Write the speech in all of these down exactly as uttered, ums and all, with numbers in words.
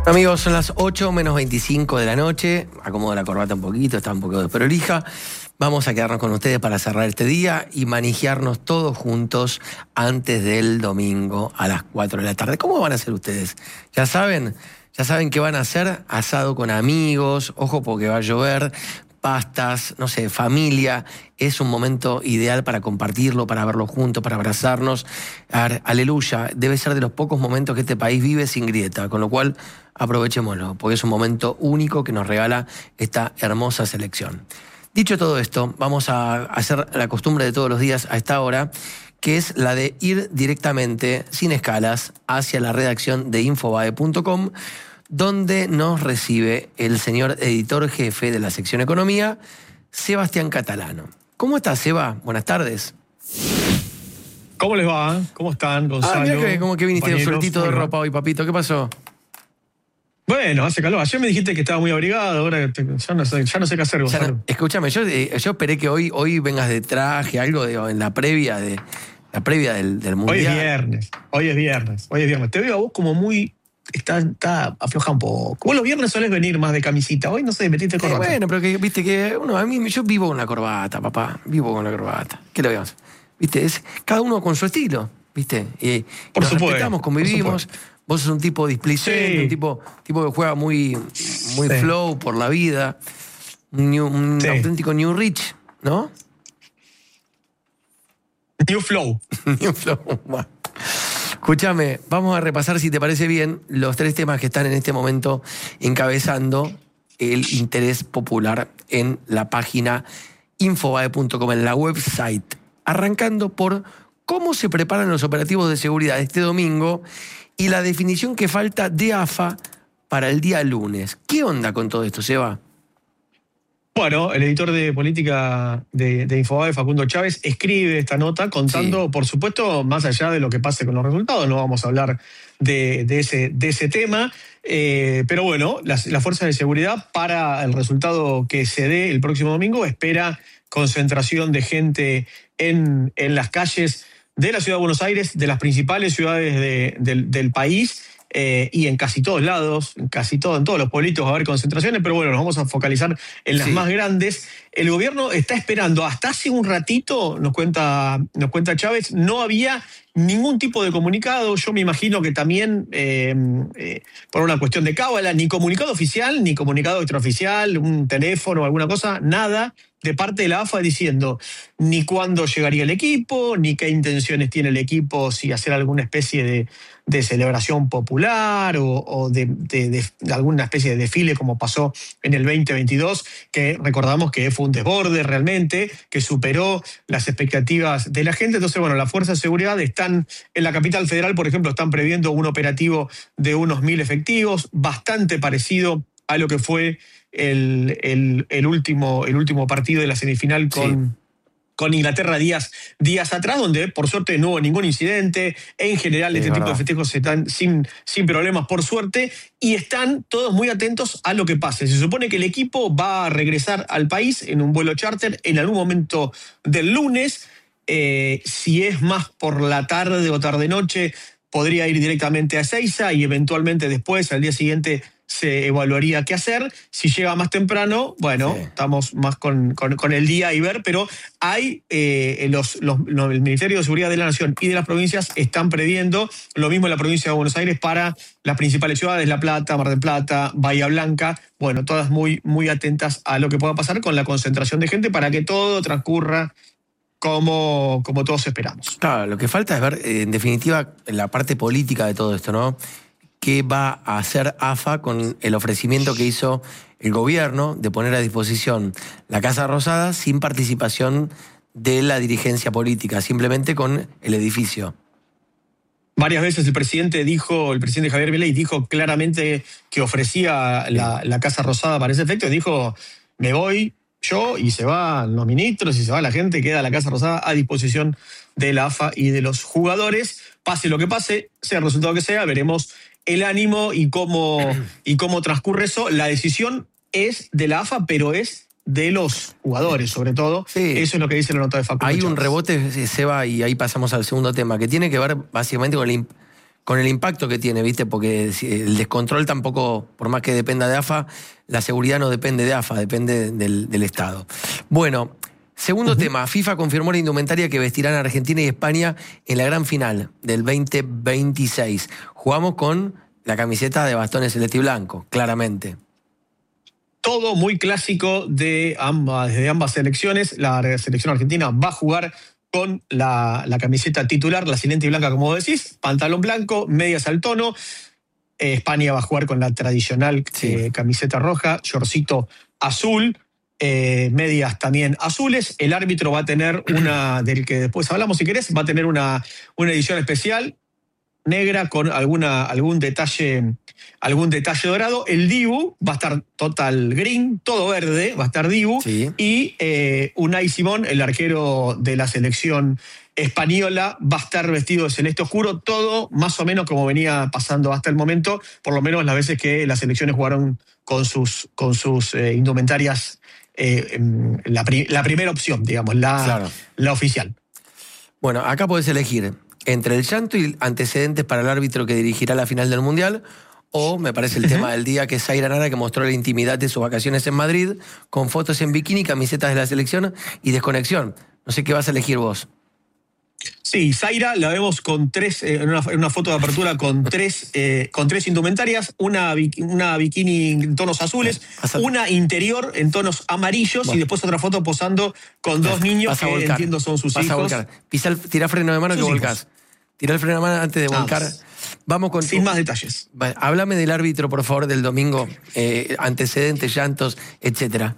Amigos, son las ocho menos veinticinco de la noche. Acomodo la corbata un poquito, está un poco desprolija. Vamos a quedarnos con ustedes para cerrar este día y manejarnos todos juntos antes del domingo a las cuatro de la tarde. ¿Cómo van a hacer ustedes? ¿Ya saben? ¿Ya saben qué van a hacer? Asado con amigos, ojo porque va a llover, pastas, no sé, familia. Es un momento ideal para compartirlo, para verlo juntos, para abrazarnos. Aleluya, debe ser de los pocos momentos que este país vive sin grieta, con lo cual aprovechémoslo, porque es un momento único que nos regala esta hermosa selección. Dicho todo esto, vamos a hacer la costumbre de todos los días a esta hora, que es la de ir directamente, sin escalas, hacia la redacción de Infobae punto com, donde nos recibe el señor editor jefe de la sección Economía, Sebastián Catalano. ¿Cómo estás, Seba? Buenas tardes. ¿Cómo les va? ¿Cómo están, Gonzalo? Ah, mira que, como que viniste sueltito de ropa hoy, papito. ¿Qué pasó? Bueno, hace calor. Ayer me dijiste que estaba muy abrigado, ahora te, ya, no sé, ya no sé qué hacer, Gonzalo. No, escúchame, yo, yo esperé que hoy, hoy vengas de traje, algo de, en la previa de la previa del, del Mundial. Hoy es viernes, hoy es viernes, hoy es viernes. Te veo a vos como muy... Está, está afloja un poco. Vos los viernes solés venir más de camisita. Hoy, no sé, metiste corbata. Eh, bueno, pero que, viste que uno, a mí, yo vivo con la corbata, papá. Vivo con la corbata. ¿Qué le veamos? Viste, es cada uno con su estilo, viste. Y por nos supuesto, respetamos, convivimos. Vos sos un tipo displicente, sí. un tipo, tipo que juega muy, muy sí. flow por la vida. Un, new, un sí. auténtico New Rich, ¿no? New Flow. New Flow. Bueno. Escúchame, vamos a repasar, si te parece bien, los tres temas que están en este momento encabezando el interés popular en la página Infobae punto com, en la website. Arrancando por cómo se preparan los operativos de seguridad este domingo y la definición que falta de A F A para el día lunes. ¿Qué onda con todo esto, Seba? Bueno, el editor de política de, de Infobae, Facundo Chávez, escribe esta nota contando, sí. por supuesto, más allá de lo que pase con los resultados, no vamos a hablar de, de, ese, de ese tema, eh, pero bueno, las, las fuerzas de seguridad para el resultado que se dé el próximo domingo espera concentración de gente en, en las calles de la ciudad de Buenos Aires, de las principales ciudades de, de, del país, Eh, y en casi todos lados, en casi todo, en todos los pueblitos va a haber concentraciones, pero bueno, nos vamos a focalizar en las sí. más grandes. El gobierno está esperando, hasta hace un ratito, nos cuenta, nos cuenta Chávez, no había ningún tipo de comunicado. Yo me imagino que también eh, eh, por una cuestión de cábala, ni comunicado oficial, ni comunicado extraoficial, un teléfono, alguna cosa, nada de parte de la A F A diciendo ni cuándo llegaría el equipo, ni qué intenciones tiene el equipo, si hacer alguna especie de, de celebración popular o, o de, de, de, de alguna especie de desfile como pasó en el veinte veintidós, que recordamos que fue un desborde realmente, que superó las expectativas de la gente. Entonces, bueno, las fuerzas de seguridad están en la capital federal, por ejemplo, están previendo un operativo de unos mil efectivos, bastante parecido a lo que fue el, el, el, último, el último partido de la semifinal con, sí. con Inglaterra días, días atrás, donde por suerte no hubo ningún incidente. En general, sí, este verdad. tipo de festejos están sin, sin problemas, por suerte, y están todos muy atentos a lo que pase. Se supone que el equipo va a regresar al país en un vuelo charter en algún momento del lunes. Eh, si es más por la tarde o tarde-noche, podría ir directamente a Ezeiza y eventualmente después, al día siguiente, se evaluaría qué hacer. Si llega más temprano, bueno, sí. estamos más con, con, con el día y ver, pero hay eh, los, los, los, el Ministerio de Seguridad de la Nación y de las provincias están previendo lo mismo en la provincia de Buenos Aires para las principales ciudades, La Plata, Mar del Plata, Bahía Blanca, bueno, todas muy, muy atentas a lo que pueda pasar con la concentración de gente para que todo transcurra como, como todos esperamos. Claro, lo que falta es ver, en definitiva, la parte política de todo esto, ¿no? ¿Qué va a hacer A F A con el ofrecimiento que hizo el gobierno de poner a disposición la Casa Rosada sin participación de la dirigencia política, simplemente con el edificio? Varias veces el presidente dijo, el presidente Javier Milei dijo claramente que ofrecía la, la Casa Rosada para ese efecto. Dijo, me voy yo y se van los ministros y se va la gente, queda la Casa Rosada a disposición de la A F A y de los jugadores. Pase lo que pase, sea el resultado que sea, veremos el ánimo y cómo, y cómo transcurre eso. La decisión es de la A F A, pero es de los jugadores, sobre todo. Sí. Eso es lo que dice la nota de Facundo Hay Chávez. un rebote, Seba, y ahí pasamos al segundo tema, que tiene que ver básicamente con la, con el impacto que tiene, ¿viste? Porque el descontrol tampoco, por más que dependa de A F A, la seguridad no depende de A F A, depende del, del Estado. Bueno, segundo uh-huh. tema, FIFA confirmó la indumentaria que vestirán a Argentina y España en la gran final del veinte veintiséis. Jugamos con la camiseta de bastones celeste y blanco, claramente. Todo muy clásico de ambas, de ambas selecciones. La selección argentina va a jugar con la, la camiseta titular, la celeste y blanca, como decís, pantalón blanco, medias al tono. Eh, España va a jugar con la tradicional sí. eh, camiseta roja, shortcito azul, eh, medias también azules. El árbitro va a tener una, del que después hablamos si querés, va a tener una, una edición especial negra con alguna, algún detalle algún detalle dorado. El Dibu va a estar total green, todo verde, va a estar Dibu. Sí. Y eh, Unai Simón, el arquero de la selección española, va a estar vestido de celeste oscuro, todo más o menos como venía pasando hasta el momento, por lo menos las veces que las selecciones jugaron con sus, con sus eh, indumentarias, eh, la, pri- la primera opción, digamos, la, claro. la oficial. Bueno, acá podés elegir entre el llanto y antecedentes para el árbitro que dirigirá la final del Mundial, o me parece el tema del día, que es Zaira Nara, que mostró la intimidad de sus vacaciones en Madrid, con fotos en bikini, camisetas de la selección y desconexión. No sé qué vas a elegir vos. Sí, Zaira la vemos con tres, eh, en, una, en una foto de apertura con tres, eh, con tres indumentarias, una, una bikini en tonos azules, Pasa... una interior en tonos amarillos bueno. y después otra foto posando con dos niños que volcar. entiendo son sus Vas hijos. Pisa el, tira freno de mano sus que volcás. Tira el freno de mano antes de volcar. Vamos. Vamos con Sin tu... más detalles. Háblame del árbitro, por favor, del domingo. Eh, antecedentes, llantos, etcétera.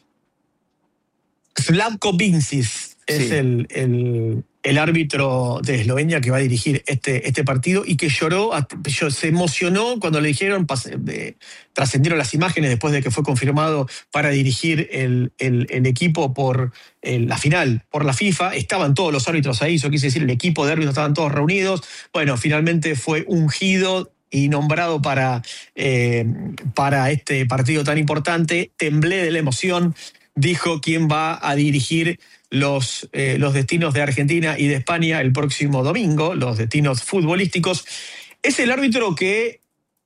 Slavko Vincic es sí. el, el, el árbitro de Eslovenia que va a dirigir este, este partido y que lloró, se emocionó cuando le dijeron, eh, trascendieron las imágenes después de que fue confirmado para dirigir el, el, el equipo por el, la final, por la FIFA. Estaban todos los árbitros ahí, eso quise decir, el equipo de árbitros estaban todos reunidos. Bueno, finalmente fue ungido y nombrado para, eh, para este partido tan importante. Temblé de la emoción, dijo quién va a dirigir los, eh, los destinos de Argentina y de España el próximo domingo, los destinos futbolísticos. Es el árbitro que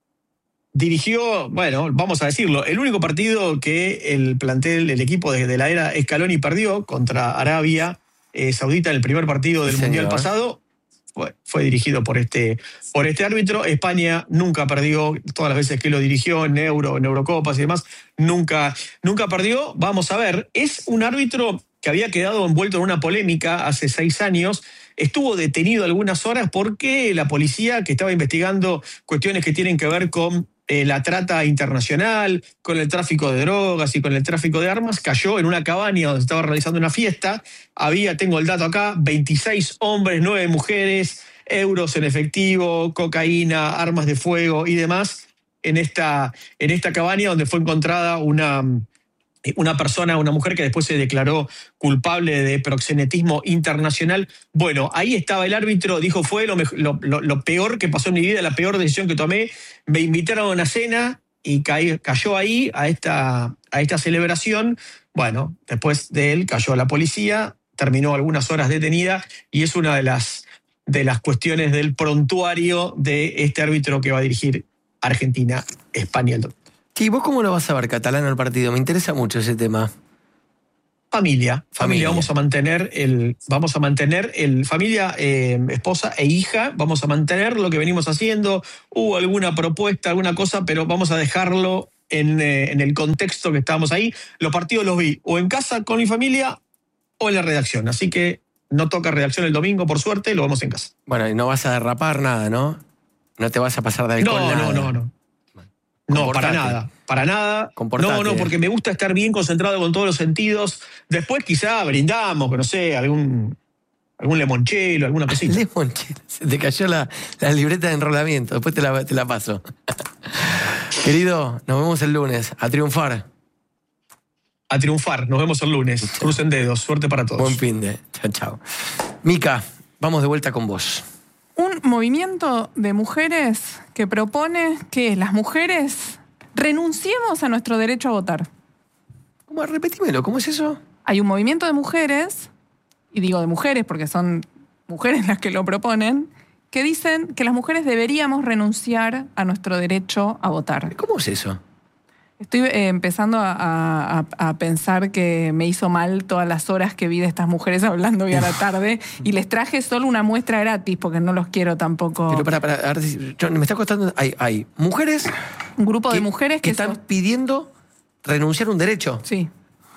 dirigió, bueno, vamos a decirlo, el único partido que el plantel, el equipo de, de la era Scaloni perdió contra Arabia eh, Saudita en el primer partido del sí, Mundial señor. pasado. Fue, fue dirigido por este, por este árbitro. España nunca perdió, todas las veces que lo dirigió en Euro, en Eurocopas y demás, nunca, nunca perdió. Vamos a ver, es un árbitro que había quedado envuelto en una polémica hace seis años, estuvo detenido algunas horas porque la policía, que estaba investigando cuestiones que tienen que ver con eh, la trata internacional, con el tráfico de drogas y con el tráfico de armas, cayó en una cabaña donde se estaba realizando una fiesta. Había, tengo el dato acá, veintiséis hombres, nueve mujeres, euros en efectivo, cocaína, armas de fuego y demás, en esta, en esta cabaña donde fue encontrada una... una persona, una mujer que después se declaró culpable de proxenetismo internacional. Bueno, ahí estaba el árbitro, dijo, fue lo, lo, lo peor que pasó en mi vida, la peor decisión que tomé. Me invitaron a una cena y caí, cayó ahí a esta, a esta celebración. Bueno, después de él cayó la policía, terminó algunas horas detenida y es una de las, de las cuestiones del prontuario de este árbitro que va a dirigir Argentina, España el domingo. ¿Y vos cómo lo vas a ver, Catalano, el partido? Me interesa mucho ese tema. Familia, familia, familia. Vamos a mantener el, vamos a mantener el, familia, eh, esposa e hija, vamos a mantener lo que venimos haciendo. Hubo alguna propuesta, alguna cosa, pero vamos a dejarlo en, eh, en el contexto que estábamos ahí. Los partidos los vi o en casa con mi familia o en la redacción, así que no toca redacción el domingo, por suerte, lo vemos en casa. Bueno, y no vas a derrapar nada, ¿no? No te vas a pasar de alcohol. No, nada. no, no, no. No, para nada, para nada. Comportate. No, no, porque me gusta estar bien concentrado con todos los sentidos. Después quizá brindamos, no sé, algún, algún limonchelo, alguna cosita. Limonchelo, se te cayó la, la libreta de enrolamiento, después te la, te la paso. Querido, nos vemos el lunes, a triunfar. A triunfar, nos vemos el lunes. Chau. Crucen dedos, suerte para todos. Buen fin de, chao, chao. Mica, vamos de vuelta con vos. Un movimiento de mujeres que propone que las mujeres renunciemos a nuestro derecho a votar. ¿Cómo? Repetímelo, ¿cómo es eso? Hay un movimiento de mujeres, y digo de mujeres porque son mujeres las que lo proponen, que dicen que las mujeres deberíamos renunciar a nuestro derecho a votar. ¿Cómo es eso? Estoy eh, empezando a, a, a pensar que me hizo mal todas las horas que vi de estas mujeres hablando hoy a la tarde y les traje solo una muestra gratis porque no los quiero tampoco... Pero para, para, a ver, yo, me está costando... Hay, hay mujeres... Un grupo que, de mujeres que, que están son... pidiendo renunciar a un derecho. Sí,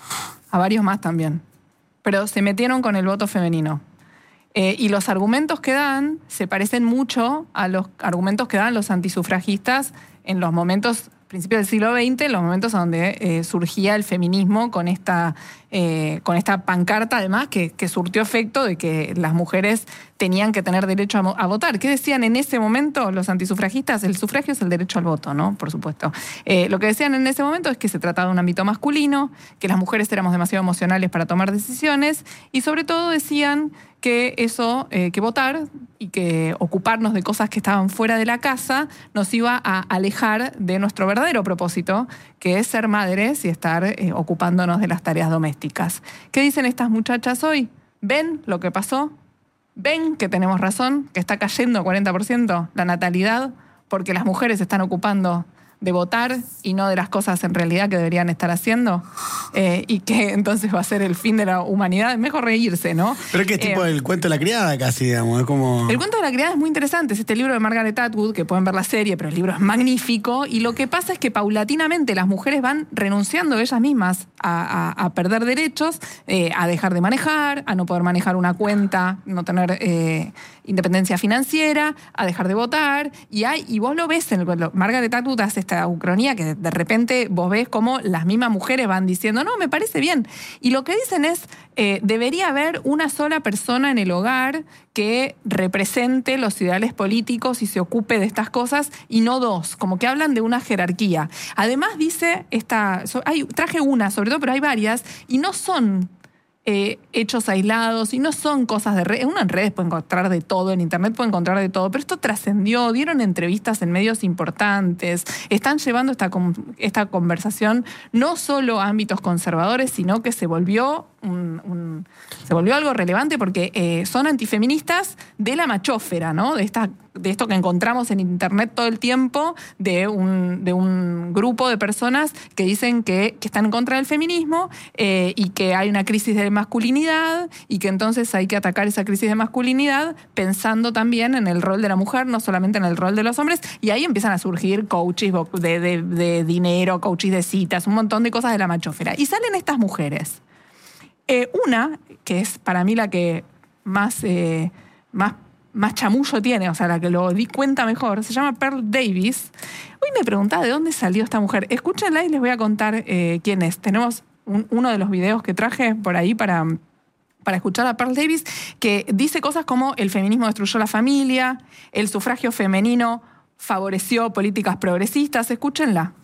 a varios más también. Pero se metieron con el voto femenino. Eh, y los argumentos que dan se parecen mucho a los argumentos que dan los antisufragistas en los momentos... principios del siglo veinte, en los momentos donde eh, surgía el feminismo con esta, eh, con esta pancarta, además, que, que surtió efecto de que las mujeres tenían que tener derecho a, a votar. ¿Qué decían en ese momento los antisufragistas? El sufragio es el derecho al voto, ¿no? Por supuesto. Eh, lo que decían en ese momento es que se trataba de un ámbito masculino, que las mujeres éramos demasiado emocionales para tomar decisiones, y sobre todo decían que eso, eh, que votar y que ocuparnos de cosas que estaban fuera de la casa nos iba a alejar de nuestro verdadero propósito, que es ser madres y estar eh, ocupándonos de las tareas domésticas. ¿Qué dicen estas muchachas hoy? ¿Ven lo que pasó? ¿Ven que tenemos razón? ¿Que está cayendo cuarenta por ciento la natalidad? Porque las mujeres se están ocupando de votar y no de las cosas en realidad que deberían estar haciendo, eh, y que entonces va a ser el fin de la humanidad. Es mejor reírse, ¿no? Pero que es tipo eh, el cuento de la criada casi, digamos, es como... El cuento de la criada es muy interesante, es este libro de Margaret Atwood, que pueden ver la serie, pero el libro es magnífico, y lo que pasa es que paulatinamente las mujeres van renunciando ellas mismas a, a, a perder derechos, eh, a dejar de manejar, a no poder manejar una cuenta, no tener eh, independencia financiera, a dejar de votar, y hay y vos lo ves, en el, Margaret Atwood hace esta ucronía que de repente vos ves como las mismas mujeres van diciendo, no, me parece bien. Y lo que dicen es, eh, debería haber una sola persona en el hogar que represente los ideales políticos y se ocupe de estas cosas, y no dos, como que hablan de una jerarquía. Además dice, esta, hay, traje una sobre todo, pero hay varias, y no son... Eh, hechos aislados y no son cosas de redes. Uno en redes puede encontrar de todo, en internet puede encontrar de todo, pero esto trascendió, dieron entrevistas en medios importantes, están llevando esta, esta conversación no solo a ámbitos conservadores, sino que se volvió un, un, se volvió algo relevante porque eh, son antifeministas de la machófera, ¿no? De esta de esto que encontramos en internet todo el tiempo, de un, de un grupo de personas que dicen que, que están en contra del feminismo, eh, y que hay una crisis de masculinidad y que entonces hay que atacar esa crisis de masculinidad pensando también en el rol de la mujer, no solamente en el rol de los hombres, y ahí empiezan a surgir coaches de, de, de dinero, coaches de citas, un montón de cosas de la machófera. Y salen estas mujeres. Eh, una, que es para mí la que más... Eh, más más chamullo tiene, o sea, la que lo di cuenta mejor, se llama Pearl Davis. Hoy me preguntaba de dónde salió esta mujer. Escúchenla y les voy a contar eh, quién es. Tenemos un, uno de los videos que traje por ahí para, para escuchar a Pearl Davis, que dice cosas como el feminismo destruyó la familia, el sufragio femenino favoreció políticas progresistas. Escúchenla.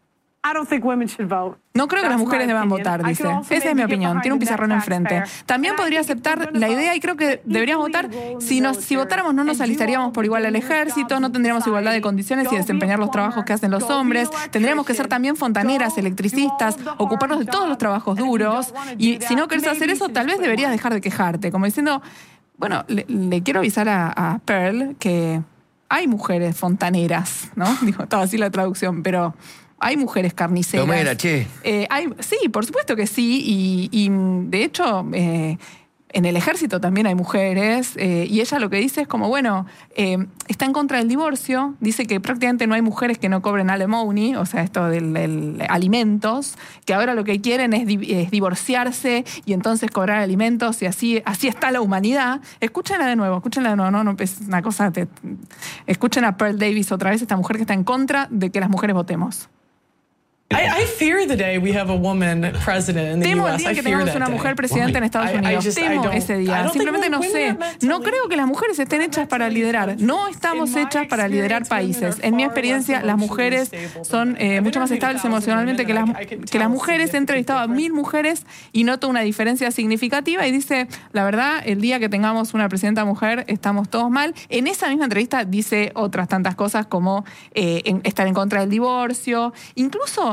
No creo que las mujeres deban votar, dice. Esa es mi opinión. Tiene un pizarrón enfrente. También podría aceptar la idea y creo que deberíamos votar. Si, nos, si votáramos no nos alistaríamos por igual al ejército, no tendríamos igualdad de condiciones y desempeñar los trabajos que hacen los hombres. Tendríamos que ser también fontaneras, electricistas, ocuparnos de todos los trabajos duros. Y si no querés hacer eso, tal vez deberías dejar de quejarte. Como diciendo, bueno, le, le quiero avisar a, a Pearl que hay mujeres fontaneras, ¿no? Digo, estaba así la traducción, pero... Hay mujeres carniceras. Tomera, che. Eh, hay, sí, por supuesto que sí. Y, y de hecho, eh, en el ejército también hay mujeres. Eh, y ella lo que dice es como, bueno, eh, está en contra del divorcio. Dice que prácticamente no hay mujeres que no cobren alimony, o sea, esto de alimentos, que ahora lo que quieren es, di, es divorciarse y entonces cobrar alimentos y así, así está la humanidad. Escúchenla de nuevo, escúchenla de nuevo. No, no es una cosa... Te, escuchen a Pearl Davis otra vez, esta mujer que está en contra de que las mujeres votemos. I, I fear the day we have a woman president in the Temo U S. el día I que fear tengamos that una day. mujer presidenta en Estados I- I Unidos. just- I Temo don't- ese I día. don't Simplemente think no women sé. are mentally- No creo que las mujeres estén hechas para liderar. No estamos hechas para liderar países. En mi experiencia, las mujeres son eh, mucho más estables emocionalmente que las, que las mujeres. He entrevistado a mil mujeres y noto una diferencia significativa y dice, la verdad, el día que tengamos una presidenta mujer, estamos todos mal. En esa misma entrevista dice otras tantas cosas como eh, en, estar en contra del divorcio. Incluso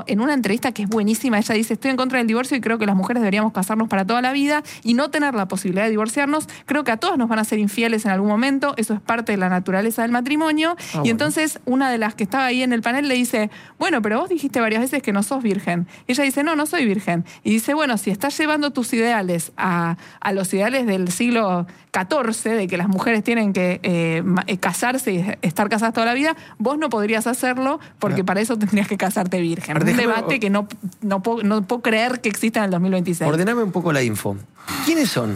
hecho, en una entrevista que es buenísima, ella dice, estoy en contra del divorcio y creo que las mujeres deberíamos casarnos para toda la vida y no tener la posibilidad de divorciarnos. Creo que a todos nos van a ser infieles en algún momento, eso es parte de la naturaleza del matrimonio. Ah, y bueno. Entonces una de las que estaba ahí en el panel le dice, bueno, pero vos dijiste varias veces que no sos virgen. Y ella dice, no, no soy virgen. Y dice, bueno, si estás llevando tus ideales a, a los ideales del siglo catorce, de que las mujeres tienen que eh, casarse y estar casadas toda la vida, vos no podrías hacerlo porque para eso tendrías que casarte virgen. Un debate que no, no, puedo, no puedo creer que exista en el dos mil veintiséis. Ordename un poco la info. ¿Quiénes son?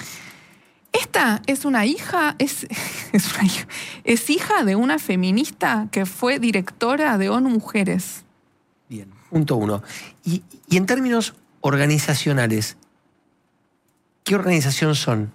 Esta es una hija, es, es, una hija, es hija de una feminista que fue directora de ONU Mujeres. Bien, punto uno. Y, y en términos organizacionales, ¿qué organización son?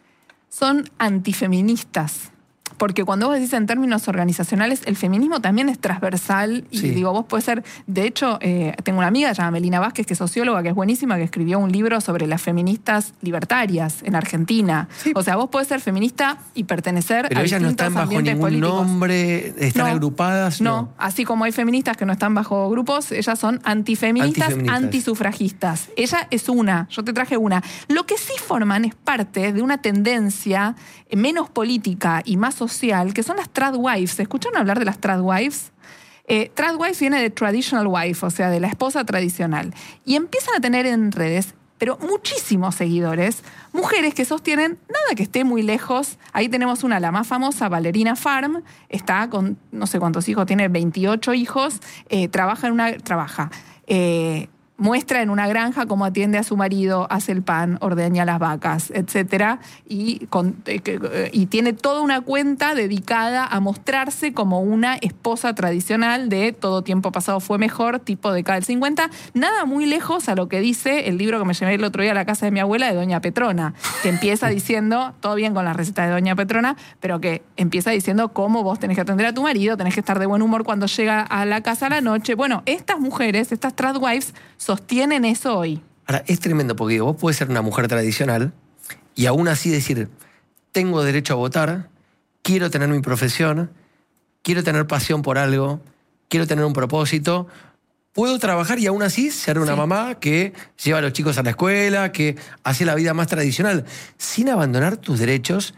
Son antifeministas. Porque cuando vos decís en términos organizacionales, el feminismo también es transversal y sí. digo, vos podés ser, de hecho, eh, tengo una amiga llamada Melina Vázquez, que es socióloga, que es buenísima, que escribió un libro sobre las feministas libertarias en Argentina. Sí. O sea, vos podés ser feminista y pertenecer Pero a ellas distintos no están bajo ningún políticos. nombre, están no, agrupadas. No. no, así como hay feministas que no están bajo grupos, ellas son antifeministas, antifeministas, antisufragistas. Ella es una, yo te traje una. Lo que sí forman es parte de una tendencia menos política y más social, que son las tradwives. ¿Escucharon hablar de las tradwives? Eh, tradwives viene de traditional wife, o sea, de la esposa tradicional. Y empiezan a tener en redes, pero muchísimos seguidores, mujeres que sostienen, nada que esté muy lejos. Ahí tenemos una, la más famosa, Valerina Farm, está con no sé cuántos hijos, tiene veintiocho hijos, eh, trabaja en una... trabaja... Eh, muestra en una granja cómo atiende a su marido, hace el pan, ordeña las vacas, etcétera, y, con, y tiene toda una cuenta dedicada a mostrarse como una esposa tradicional de todo tiempo pasado fue mejor, tipo década del cincuenta, nada muy lejos a lo que dice el libro que me llevé el otro día a la casa de mi abuela de Doña Petrona, que empieza diciendo, todo bien con las recetas de Doña Petrona, pero que empieza diciendo cómo vos tenés que atender a tu marido, tenés que estar de buen humor cuando llega a la casa a la noche. Bueno, estas mujeres, estas tradwives, sostienen eso hoy. Ahora, es tremendo porque vos podés ser una mujer tradicional y aún así decir, tengo derecho a votar, quiero tener mi profesión, quiero tener pasión por algo, quiero tener un propósito, puedo trabajar y aún así ser una sí. mamá que lleva a los chicos a la escuela, que hace la vida más tradicional, sin abandonar tus derechos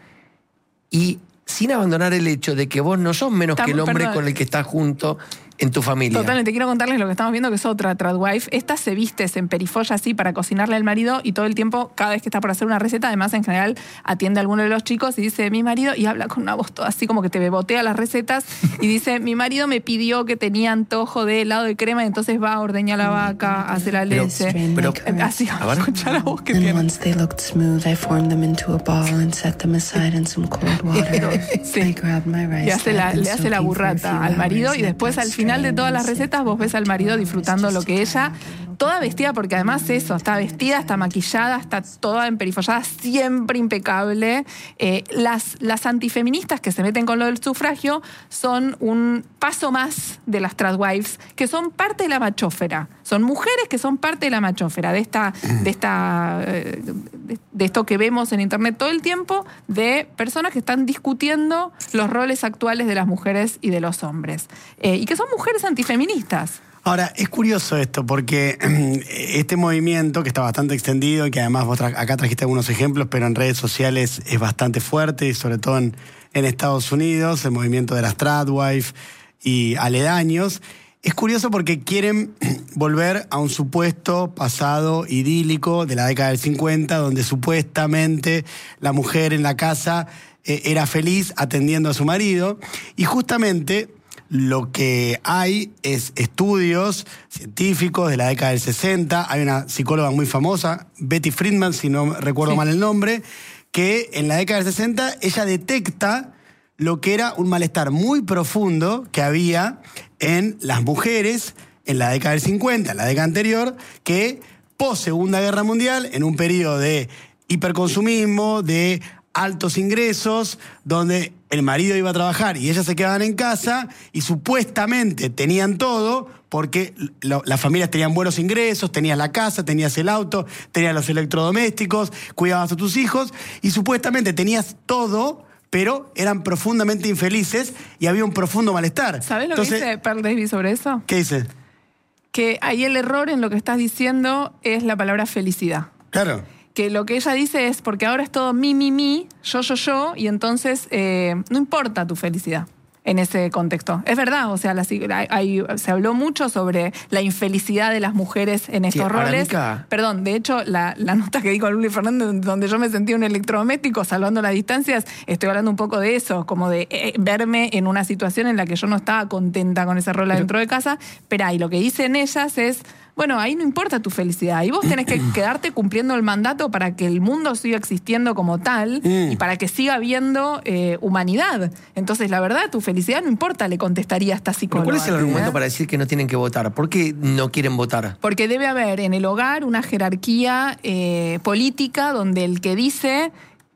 y sin abandonar el hecho de que vos no sos menos Estamos, que el hombre perdón. con el que estás junto en tu familia. Totalmente, quiero contarles lo que estamos viendo, que es otra tradwife. Esta se viste, se emperifolla así para cocinarle al marido y todo el tiempo, cada vez que está por hacer una receta, además en general atiende a alguno de los chicos y dice, mi marido, y habla con una voz toda así como que te bebotea las recetas y dice, mi marido me pidió que tenía antojo de helado de crema y entonces va a ordeñar la vaca, hace la leche. Pero, pero así, escucha la voz que tiene. Once they looked smooth, I formed them into a ball and set them aside in some cold water. Sí. Y hace la, le hace la burrata al marido y después al final de todas las recetas vos ves al marido disfrutando lo que ella, toda vestida, porque además eso, está vestida, está maquillada, está toda emperifollada, siempre impecable. Eh, las, las antifeministas que se meten con lo del sufragio son un paso más de las tradwives, que son parte de la machófera. Son mujeres que son parte de la machófera, de esta, de esta, de, de esto que vemos en internet todo el tiempo, de personas que están discutiendo los roles actuales de las mujeres y de los hombres. Eh, y que son mujeres antifeministas. Ahora, es curioso esto, porque este movimiento, que está bastante extendido, y que además vos tra- acá trajiste algunos ejemplos, pero en redes sociales es bastante fuerte, y sobre todo en, en Estados Unidos, el movimiento de las tradwives y aledaños, es curioso porque quieren volver a un supuesto pasado idílico de la década del cincuenta, donde supuestamente la mujer en la casa eh, era feliz atendiendo a su marido, y justamente lo que hay es estudios científicos de la década del sesenta. Hay una psicóloga muy famosa, Betty Friedman, si no recuerdo sí. mal el nombre, que en la década del sesenta ella detecta lo que era un malestar muy profundo que había en las mujeres en la década del cincuenta, en la década anterior, que post Segunda Guerra Mundial, en un periodo de hiperconsumismo, de altos ingresos, donde el marido iba a trabajar y ellas se quedaban en casa y supuestamente tenían todo porque lo, las familias tenían buenos ingresos, tenías la casa, tenías el auto, tenías los electrodomésticos, cuidabas a tus hijos y supuestamente tenías todo, pero eran profundamente infelices y había un profundo malestar. ¿Sabes lo Entonces, que dice Pearl Davis sobre eso? ¿Qué dice? Que ahí el error en lo que estás diciendo es la palabra felicidad. Claro. Que lo que ella dice es porque ahora es todo mi, mi, mi, yo, yo, yo, y entonces eh, no importa tu felicidad en ese contexto. Es verdad, o sea, la, hay, hay, se habló mucho sobre la infelicidad de las mujeres en estos Sí, roles. Mica... Perdón, de hecho, la, la nota que dijo Luli Fernández, donde yo me sentí un electrodoméstico salvando las distancias, estoy hablando un poco de eso, como de eh, verme en una situación en la que yo no estaba contenta con ese rol pero... dentro de casa, pero ahí lo que dicen ellas es... Bueno, ahí no importa tu felicidad. Y vos tenés que quedarte cumpliendo el mandato para que el mundo siga existiendo como tal mm. y para que siga habiendo eh, humanidad. Entonces, la verdad, tu felicidad no importa, le contestaría esta psicóloga. ¿Cuál es el argumento ¿eh? para decir que no tienen que votar? ¿Por qué no quieren votar? Porque debe haber en el hogar una jerarquía eh, política donde el que dice...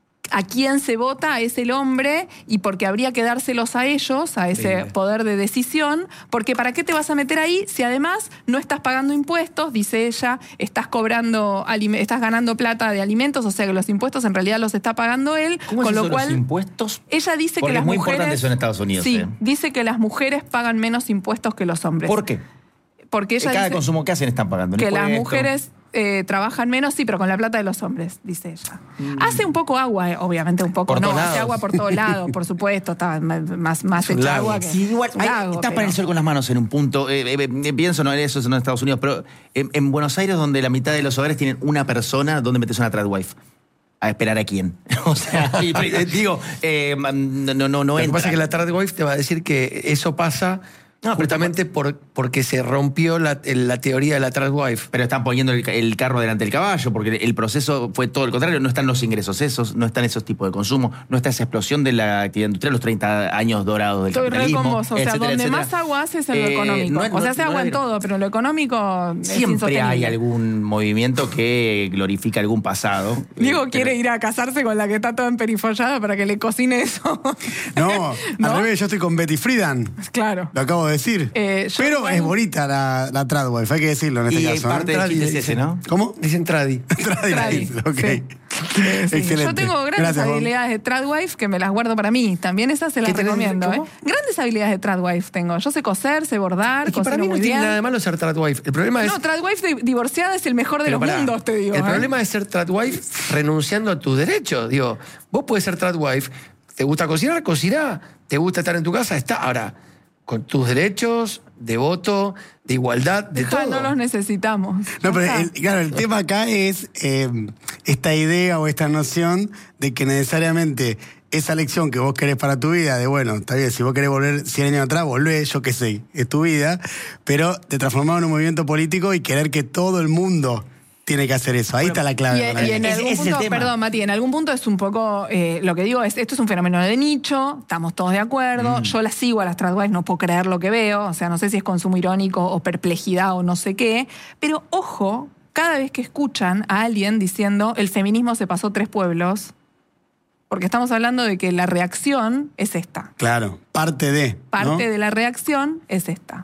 a quién se vota es el hombre y porque habría que dárselos a ellos, a ese sí. poder de decisión, porque ¿para qué te vas a meter ahí si además no estás pagando impuestos? Dice ella, estás cobrando, estás ganando plata de alimentos, o sea que los impuestos en realidad los está pagando él. ¿Cómo con es eso lo cual, los impuestos? Ella dice porque que las es muy mujeres... importante eso en Estados Unidos. Sí, eh. dice que las mujeres pagan menos impuestos que los hombres. ¿Por qué? Porque ella Cada dice consumo que hacen están pagando. Que las mujeres... Eh, trabajan menos, sí, pero con la plata de los hombres, dice ella. Mm. Hace un poco agua, eh, obviamente un poco, por no, hace agua por todos lados, por supuesto, está más, más hecha agua que... Sí, igual, hay, lago, estás pero... para el sol con las manos en un punto, eh, eh, eh, pienso, no, eso es en Estados Unidos, pero en, en Buenos Aires, donde la mitad de los hogares tienen una persona, ¿dónde metes una tradwife? ¿A esperar a quién? O sea, y, digo, eh, no, no, no Lo entra. que pasa es que la tradwife te va a decir que eso pasa... No, justamente por, porque se rompió la, la teoría de la tradwife. Pero están poniendo el, el carro delante del caballo, porque el proceso fue todo el contrario. No están los ingresos esos, no están esos tipos de consumo, no está esa explosión de la actividad industrial, los treinta años dorados del Estoy capitalismo. Estoy re con vos, o sea, etcétera, donde etcétera. más agua hace es en lo eh, económico. No, o sea, no, se agua no, en todo, pero en lo económico es siempre hay algún movimiento que glorifica algún pasado. Diego eh, quiere pero... ir a casarse con la que está toda emperifollada para que le cocine eso. No, ¿no? Al revés, yo estoy con Betty Friedan. Claro. Lo acabo de decir. Eh, Pero igual... es bonita la, la tradwife, hay que decirlo en este y caso. Y parte ¿no? del chiste es ese, ¿no? ¿Cómo? Dicen tradi. Tradi. Tradi. Ok. Sí. Sí, sí. Excelente. Yo tengo grandes Gracias, habilidades Juan. de tradwife que me las guardo para mí. También esas se las recomiendo. ¿eh? Grandes habilidades de tradwife tengo. Yo sé coser, sé bordar, es que para mí no muy tiene bien. nada de malo ser tradwife. El problema es... No, tradwife divorciada es el mejor de Pero los pará, mundos, te digo. El ¿eh? problema es ser tradwife renunciando a tus derechos. Digo, vos podés ser tradwife, te gusta cocinar, cociná, te gusta estar en tu casa, está. Ahora, con tus derechos de voto, de igualdad, de Deja, todo. No los necesitamos. No, pero el, claro, el tema acá es eh, esta idea o esta noción de que necesariamente esa lección que vos querés para tu vida, de bueno, está bien, si vos querés volver cien años atrás, volvés, yo qué sé, es tu vida, pero te transformás en un movimiento político y querer que todo el mundo tiene que hacer eso. Ahí bueno, está la clave. Y, y en es, algún es punto, perdón, Mati, en algún punto es un poco, eh, lo que digo es, esto es un fenómeno de nicho, estamos todos de acuerdo, mm. yo las sigo a las tradwives, no puedo creer lo que veo, o sea, no sé si es consumo irónico o perplejidad o no sé qué, pero ojo, cada vez que escuchan a alguien diciendo el feminismo se pasó tres pueblos, porque estamos hablando de que la reacción es esta. Claro, parte de. Parte ¿no? de la reacción es esta.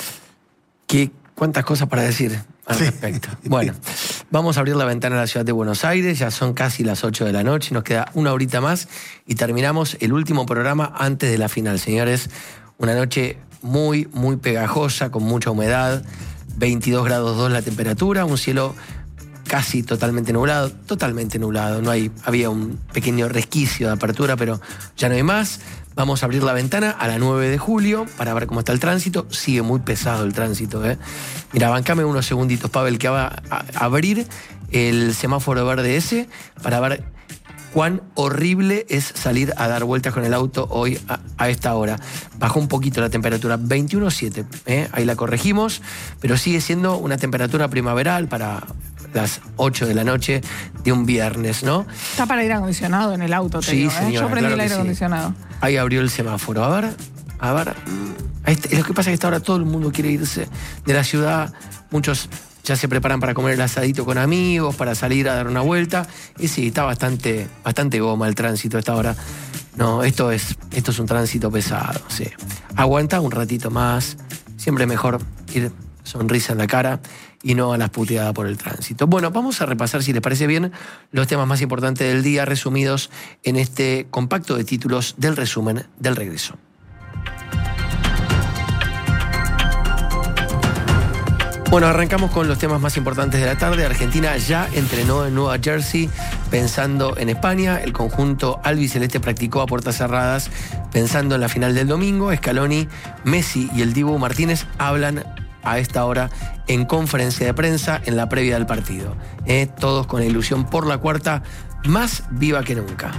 ¿Qué, ¿Cuántas cosas para decir al sí. respecto? Bueno, vamos a abrir la ventana a la ciudad de Buenos Aires, ya son casi las ocho de la noche, nos queda una horita más y terminamos el último programa antes de la final, señores. Una noche muy, muy pegajosa, con mucha humedad, veintidós grados dos la temperatura, un cielo casi totalmente nublado, totalmente nublado, no hay, había un pequeño resquicio de apertura, pero ya no hay más. Vamos a abrir la ventana a la nueve de julio para ver cómo está el tránsito. Sigue muy pesado el tránsito, ¿eh? Mira, bancame unos segunditos, Pavel, que va a abrir el semáforo verde ese para ver cuán horrible es salir a dar vueltas con el auto hoy a, a esta hora. Bajó un poquito la temperatura, veintiuno coma siete, ¿eh? Ahí la corregimos, pero sigue siendo una temperatura primaveral para las ocho de la noche de un viernes, ¿no? Está para aire acondicionado en el auto, te sí, digo, ¿eh? señora, Yo prendí claro el aire sí. acondicionado. Ahí abrió el semáforo. A ver, a ver. Este, lo que pasa es que hasta ahora todo el mundo quiere irse de la ciudad. Muchos ya se preparan para comer el asadito con amigos, para salir a dar una vuelta. Y sí, está bastante, bastante goma el tránsito a esta hora. No, esto es, esto es un tránsito pesado, sí. Aguanta un ratito más. Siempre mejor ir sonrisa en la cara y no a las puteadas por el tránsito. Bueno, vamos a repasar, si les parece bien, los temas más importantes del día resumidos en este compacto de títulos del resumen del regreso. Bueno, arrancamos con los temas más importantes de la tarde. Argentina ya entrenó en Nueva Jersey pensando en España. El conjunto albiceleste practicó a puertas cerradas pensando en la final del domingo. Scaloni, Messi y el Dibu Martínez hablan a esta hora en conferencia de prensa en la previa del partido. Eh, todos con la ilusión por la cuarta más viva que nunca.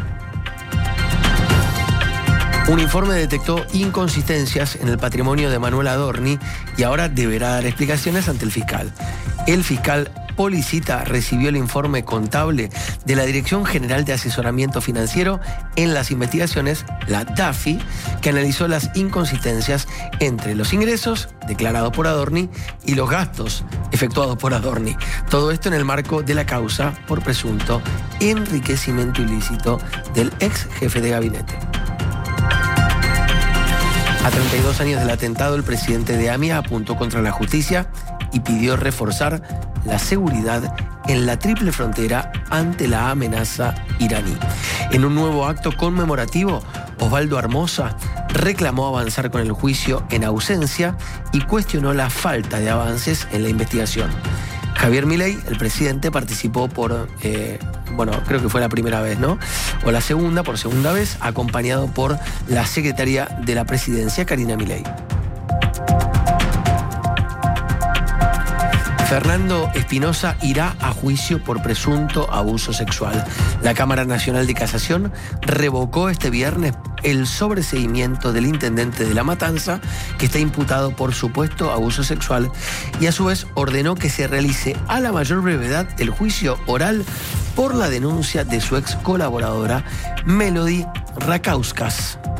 Un informe detectó inconsistencias en el patrimonio de Manuel Adorni y ahora deberá dar explicaciones ante el fiscal. El fiscal Policita recibió el informe contable de la Dirección General de Asesoramiento Financiero en las investigaciones, la D A F I, que analizó las inconsistencias entre los ingresos declarados por Adorni y los gastos efectuados por Adorni. Todo esto en el marco de la causa por presunto enriquecimiento ilícito del ex jefe de gabinete. A treinta y dos años del atentado, el presidente de AMIA apuntó contra la justicia y pidió reforzar la seguridad en la triple frontera ante la amenaza iraní. En un nuevo acto conmemorativo, Osvaldo Armoza reclamó avanzar con el juicio en ausencia y cuestionó la falta de avances en la investigación. Javier Milei, el presidente, participó por, eh, bueno, creo que fue la primera vez, ¿no? O la segunda, por segunda vez, acompañado por la secretaria de la presidencia, Karina Milei. Fernando Espinosa irá a juicio por presunto abuso sexual. La Cámara Nacional de Casación revocó este viernes el sobreseimiento del intendente de La Matanza, que está imputado por supuesto abuso sexual, y a su vez ordenó que se realice a la mayor brevedad el juicio oral por la denuncia de su ex colaboradora Melody Rakauskas.